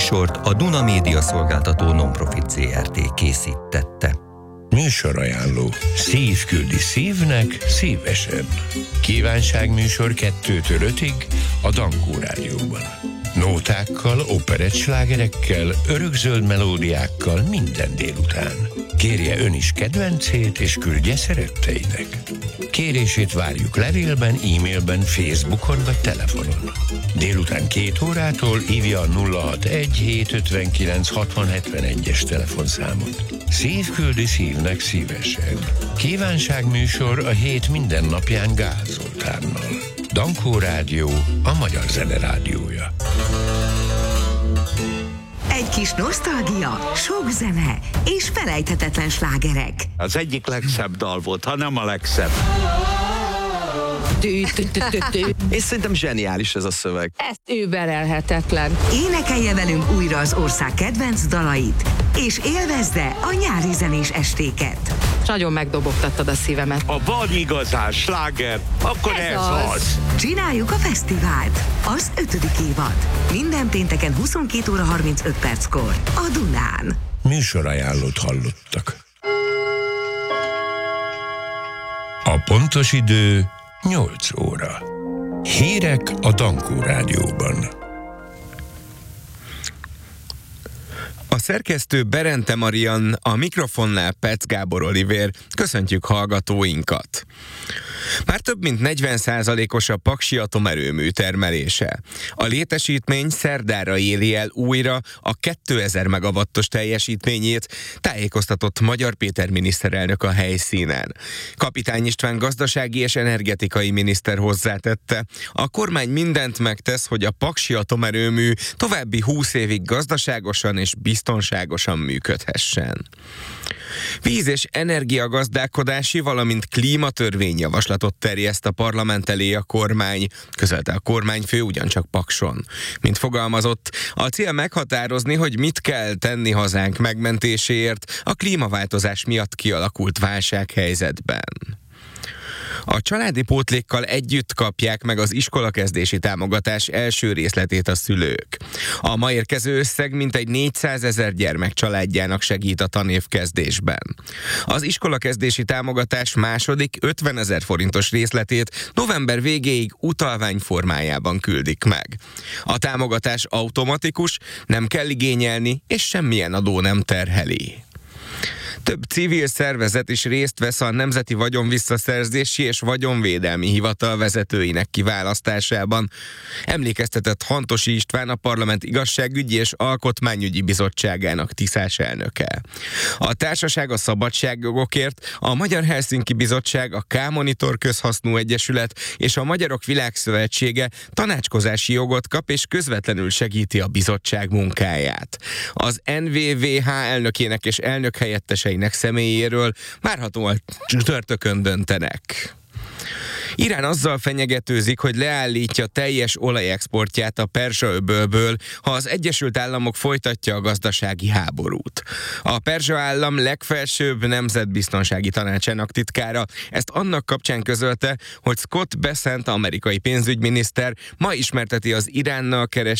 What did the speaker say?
műsort a Duna Média Szolgáltató Nonprofit ZRT készítette. Műsorajánló. Szív küldi szívnek szívesen. Kívánságműsor 2-től 5-ig a Dankó Rádióban. Nótákkal, operettslágerekkel, örökzöld melódiákkal minden délután. Kérje ön is kedvencét, és küldje szeretteinek. Kérését várjuk levélben, e-mailben, Facebookon vagy telefonon. Délután 2 órától hívja a 061 759 6071-es telefonszámot. Szív küldi szívnek szívesen. Kívánságműsor a hét minden napján Gál Zoltánnal. Dankó Rádió, a magyar zene rádiója. Egy kis nosztalgia, sok zene és felejthetetlen slágerek. Az egyik legszebb dal volt, ha nem a legszebb. És szerintem zseniális ez a szöveg. Ez überelhetetlen. Énekelje velünk újra az ország kedvenc dalait, és élvezze a nyári zenés estéket. Nagyon megdobogtattad a szívemet. Ha van igazán sláger, akkor ez az. Csináljuk a fesztivált, az 5. évad. Minden pénteken 22 óra 35 perckor a Dunán. Műsorajánlót hallottak. A pontos idő 8 óra. Hírek a Dankó Rádióban. A szerkesztő Berente Marian, a mikrofonnál Petsz Gábor Olivér. Köszöntjük hallgatóinkat! Már több mint 40%-os a Paksi atomerőmű termelése. A létesítmény szerdára éri el újra a 2000 megawattos teljesítményét, tájékoztatott Magyar Péter miniszterelnök a helyszínen. Kapitány István gazdasági és energetikai miniszter hozzátette, a kormány mindent megtesz, hogy a Paksi atomerőmű további 20 évig gazdaságosan és biztonságosan működhessen. Víz- és energiagazdálkodási, valamint klímatörvényjavaslatot terjeszt a parlament elé a kormány, közölte a kormányfő ugyancsak Pakson. Mint fogalmazott, a cél meghatározni, hogy mit kell tenni hazánk megmentéséért a klímaváltozás miatt kialakult válsághelyzetben. A családi pótlékkal együtt kapják meg az iskolakezdési támogatás első részletét a szülők. A ma érkező összeg mintegy 400 000 gyermek családjának segít a tanévkezdésben. Az iskolakezdési támogatás második 50 000 forintos részletét november végéig utalvány formájában küldik meg. A támogatás automatikus, nem kell igényelni, és semmilyen adó nem terheli. Több civil szervezet is részt vesz a Nemzeti Vagyonvisszaszerzési és Vagyonvédelmi Hivatal vezetőinek kiválasztásában. Emlékeztetett Hantosi István, a Parlament Igazságügyi és Alkotmányügyi Bizottságának tiszás elnöke. A társaság a szabadságjogokért, a Magyar Helsinki Bizottság, a K-Monitor Közhasznú Egyesület és a Magyarok Világszövetsége tanácskozási jogot kap és közvetlenül segíti a bizottság munkáját. Az NVVH elnökének és elnök helyetteseinek személyéről várhatóan csütörtökön döntenek. Irán azzal fenyegetőzik, hogy leállítja teljes olajexportját a Perzsa-öbölből, ha az Egyesült Államok folytatja a gazdasági háborút. A Perzsa állam legfelsőbb nemzetbiztonsági tanácsának titkára ezt annak kapcsán közölte, hogy Scott Bessent, amerikai pénzügyminiszter ma ismerteti az Iránnal keresett